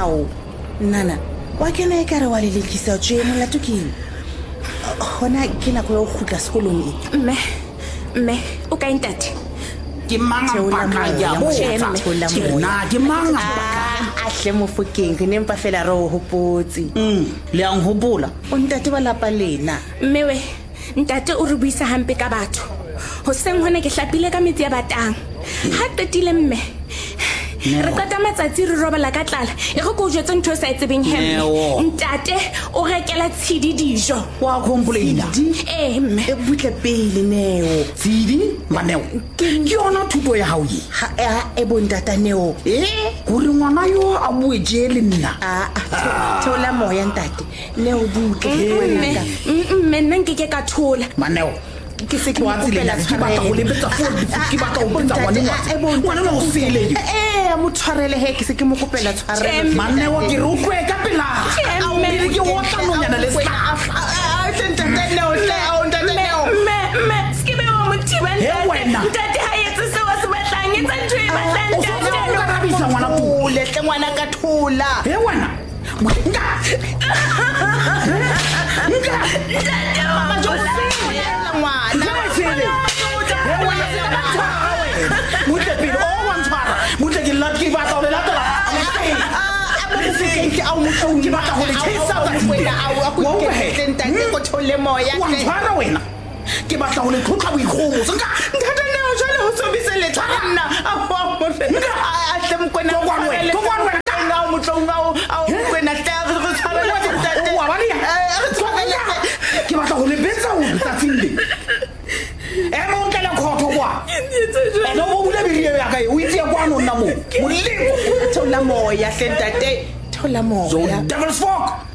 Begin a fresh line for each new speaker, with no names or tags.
Hao nana wa kena e kare wa lelekisa tšwe molato ke gona ke nako ya go gutla sekolong e
mme o ka entate
ke manga paka ya bona ke manga
a hle mofokeng ke nempa fela re o hopotse
le ang hopola
o ntate ba lapa lena
mmewe ntate o re buisa hampe ka batho ho seng hona ke hlapile ka metsi ya batang ha qetile mme re qeta matsatsi re robala ka tlala e go go jwetsa ntho sa etsebeng hempe ntate o rekela tshidi dijo
wa complaina
mme
e butle pele Neo
tsidi maneo ke yona thuto ya hao ye
e bontata Neo
gore ngwana yo a buetse le nna
thola moya ntate Neo butle
mme nna ke ka thola
maneo ke se ke wa tsela ke batla go lebetsa phone ke batla go betsa ngwana o sele
mo tshwarele he ke se ke mo kopela tshwarele
maneo ke re utlwe ka pela a o dire ke o tlanonyana le sa
mme skibe wa mothiba ntate ha etse se wa se batlang etsa ntho e batlang
ntate o rabisa ngwana
o letle ngwana ka thola
he wena nka
mama jola ngwana
mute pele o wa ntshwara mute ke lati ba tla le latela
ke a mo ke
batla go le tshisa
wena a go ke ntate go thole moya
wa ntshwara wena ke batla go le tlotla boikgomo se nka
ntate ne o jale o sobise le tshwana a mo a tle mkwena
go kwanwe
nga mo tlonga a kwena tla go tshwana le ntate
wa bali ke batla go le betsa o tsatsile mo ntela khotho kwa eno o bule birio ya kae o itse kwa nna mo molemo
thola moya hle ntate thola moya
devil's fork